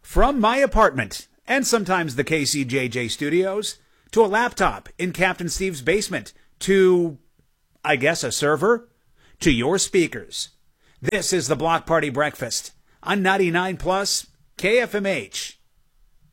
From my apartment, and sometimes the KCJJ studios, to a laptop in Captain Steve's basement, to, I guess, a server, to your speakers. This is the Block Party Breakfast on 99 Plus KFMH.